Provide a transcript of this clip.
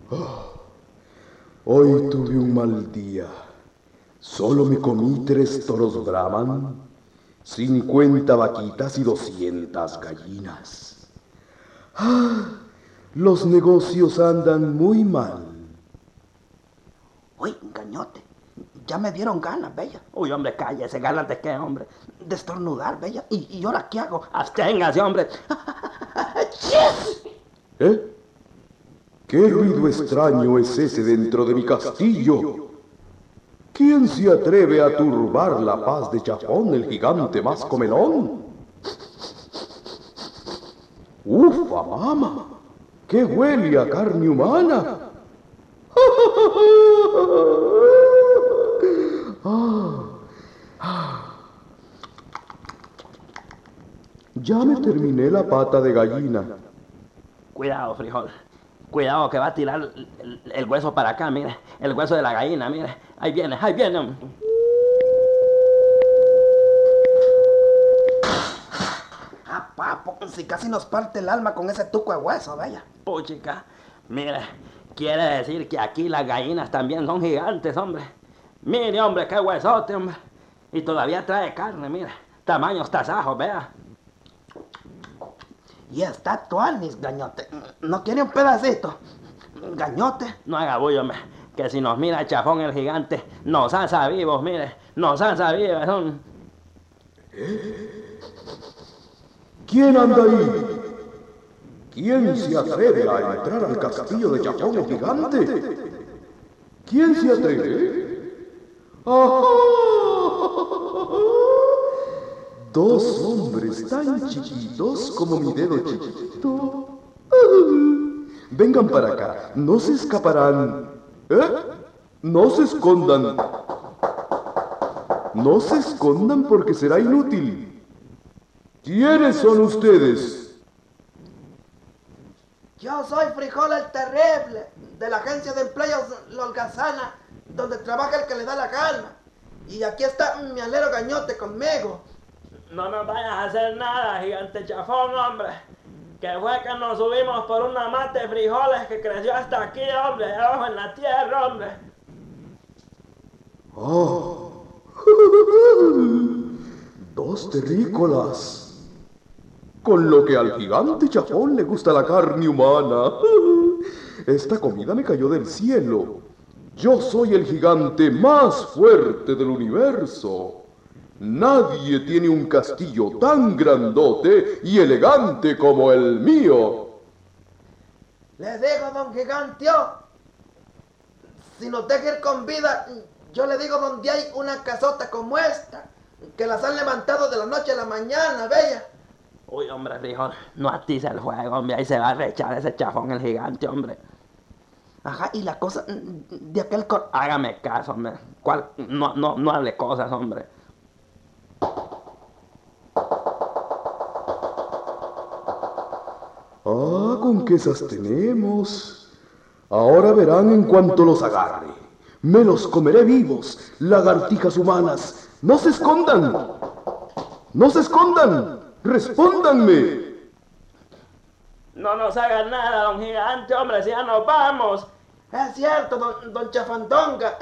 Hoy tuve un mal día. Solo me comí 3 toros Brahman, 50 vaquitas y 200 gallinas. Los negocios andan muy mal. Uy, gañote, ya me dieron ganas, bella. Uy, hombre, cállese, ganas de qué, hombre. De estornudar, bella. ¿Y ahora qué hago? Absténgase, hombre. ¿Eh? ¿Qué ruido extraño es ese dentro de mi castillo? ¿Quién se atreve a turbar la paz de Chafón, el gigante más comelón? ¡Ufa, mama! ¡Qué huele a carne humana! Ya me terminé la pata de gallina. Cuidado, frijol. Cuidado que va a tirar el hueso para acá, mire. El hueso de la gallina, mire. Ahí viene, hombre. Ah, papo, si casi nos parte el alma con ese tuco de hueso, bella. Puchica, mire, quiere decir que aquí las gallinas también son gigantes, hombre. Mire, hombre, qué huesote, hombre. Y todavía trae carne, mire. Tamaños tasajos, vea. Y está tuanis, gañote. ¿No quiere un pedacito? Gañote. No haga bullo, hombre. Que si nos mira Chafón el gigante, nos asa vivos, mire. Nos asa vivos. Son... ¿Quién anda ahí? ¿Quién se atreve a entrar al castillo de Chafón el gigante? ¿Quién se atreve? ¡Ajá! 2 hombres tan chiquitos como mi dedo chiquito. Vengan para acá, no se escaparán. No se escondan. No se escondan porque será inútil. ¿Quiénes son ustedes? Yo soy Frijol el Terrible, de la agencia de empleos Lolgazana, donde trabaja el que le da la gana. Y aquí está mi alero Gañote conmigo. No nos vayas a hacer nada, gigante Chafón, hombre. Que fue que nos subimos por una mata de frijoles que creció hasta aquí, hombre, abajo en la tierra, hombre. ¡Oh! 2 terrícolas. Con lo que al gigante Chafón le gusta la carne humana. Esta comida me cayó del cielo. Yo soy el gigante más fuerte del universo. Nadie tiene un castillo tan grandote y elegante como el mío. Le digo, don Gigantio, si nos deja ir con vida, yo le digo donde hay una casota como esta, que las han levantado de la noche a la mañana, bella. Uy, hombre, frijol, no atice el fuego, hombre, ahí se va a rechar ese Chafón el gigante, hombre. Ajá, y la cosa de aquel... Hágame caso, hombre. ¿Cuál? No hable cosas, hombre. Ah, con qué esas tenemos. Ahora verán en cuanto los agarre. Me los comeré vivos, lagartijas humanas. ¡No se escondan! ¡No se escondan! ¡Respóndanme! No nos hagan nada, don gigante, hombre, si ya nos vamos. Es cierto, don Chafandonga.